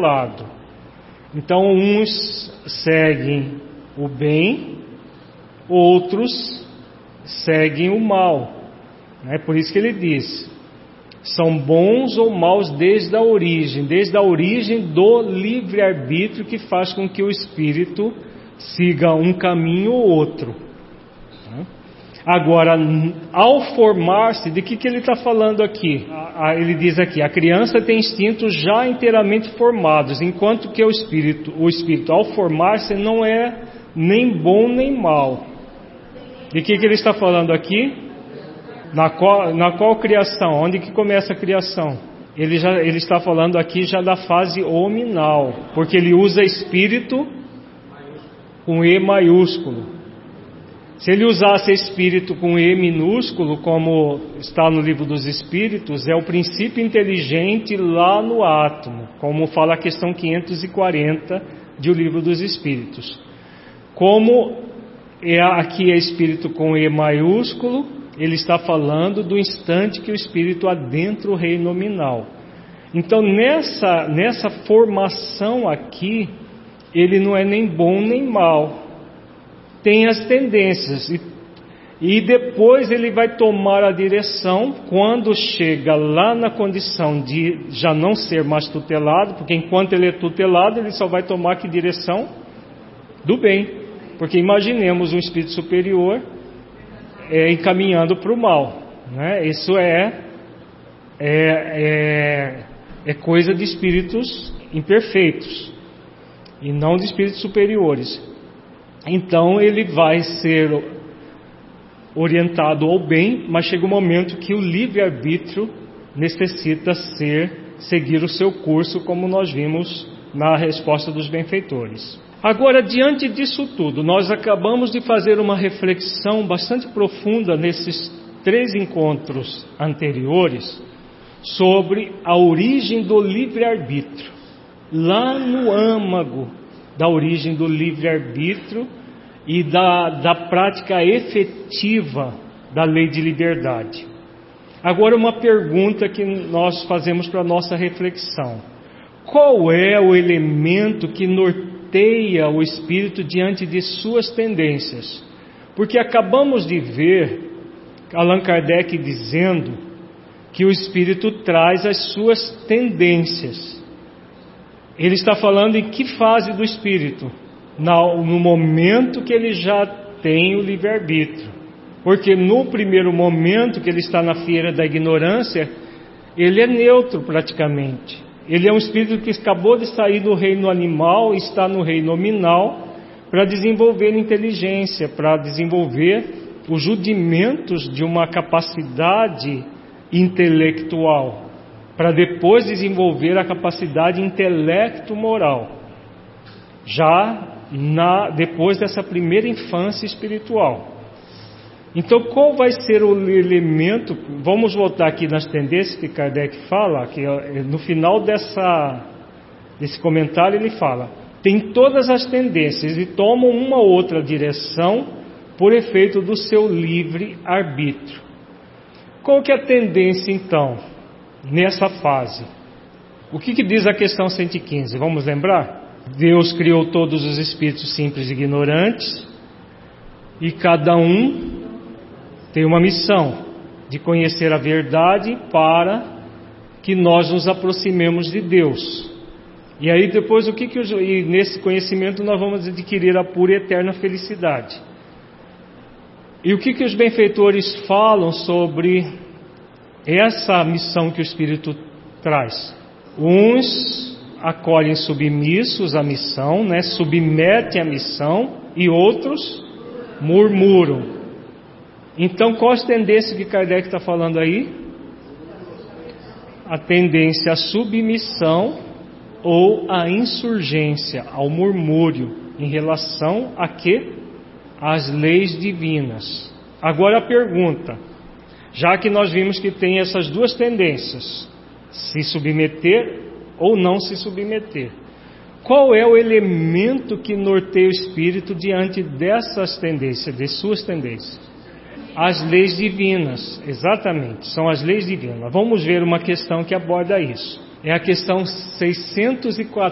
tutelado. Então uns seguem o bem, outros seguem o mal. Por isso que ele diz: são bons ou maus desde a origem do livre-arbítrio, que faz com que o espírito siga um caminho ou outro. Agora, ao formar-se, de que ele está falando aqui? Ele diz aqui: a criança tem instintos já inteiramente formados, enquanto que o espírito ao formar-se, não é nem bom nem mal. De que ele está falando aqui? Na qual criação? Onde que começa a criação? Ele está falando aqui já da fase hominal, porque ele usa espírito com E maiúsculo. Se ele usasse espírito com E minúsculo, como está no livro dos Espíritos, é o princípio inteligente lá no átomo, como fala a questão 540 de O Livro dos Espíritos. Como aqui é espírito com E maiúsculo, ele está falando do instante que o espírito adentra o reino nominal. Então, nessa formação aqui, ele não é nem bom nem mal. Tem as tendências, e depois ele vai tomar a direção quando chega lá na condição de já não ser mais tutelado, porque enquanto ele é tutelado, ele só vai tomar que direção? Do bem, porque imaginemos um espírito superior encaminhando para o mal, Isso é coisa de espíritos imperfeitos e não de espíritos superiores. Então ele vai ser orientado ao bem, mas chega um momento que o livre-arbítrio necessita seguir o seu curso, como nós vimos na resposta dos benfeitores. Agora, diante disso tudo, nós acabamos de fazer uma reflexão bastante profunda nesses 3 encontros anteriores sobre a origem do livre-arbítrio, lá no âmago da origem do livre-arbítrio e da prática efetiva da lei de liberdade. Agora, uma pergunta que nós fazemos para a nossa reflexão: qual é o elemento que norteia o espírito diante de suas tendências? Porque acabamos de ver Allan Kardec dizendo que o espírito traz as suas tendências. Ele está falando em que fase do espírito? No momento que ele já tem o livre-arbítrio. Porque no primeiro momento que ele está na feira da ignorância, ele é neutro praticamente. Ele é um espírito que acabou de sair do reino animal e está no reino nominal para desenvolver inteligência, para desenvolver os rudimentos de uma capacidade intelectual, para depois desenvolver a capacidade intelecto-moral, já depois dessa primeira infância espiritual. Então, qual vai ser o elemento? Vamos voltar aqui nas tendências que Kardec fala, que no final desse comentário ele fala: tem todas as tendências e tomam uma ou outra direção por efeito do seu livre arbítrio. Qual que é a tendência então nessa fase? O que diz a questão 115? Vamos lembrar? Deus criou todos os espíritos simples e ignorantes, e cada um tem uma missão de conhecer a verdade para que nós nos aproximemos de Deus. E aí depois e nesse conhecimento nós vamos adquirir a pura e eterna felicidade. E o que os benfeitores falam sobre essa missão que o Espírito traz? Uns acolhem submissos à missão, submetem à missão, e outros murmuram. Então, qual a tendência que Kardec está falando aí? A tendência à submissão ou à insurgência, ao murmúrio, em relação a quê? Às leis divinas. Agora a pergunta: já que nós vimos que tem essas duas tendências, se submeter ou não se submeter, qual é o elemento que norteia o espírito diante dessas tendências, de suas tendências? As leis divinas, exatamente, são as leis divinas. Vamos ver uma questão que aborda isso. É a questão 614.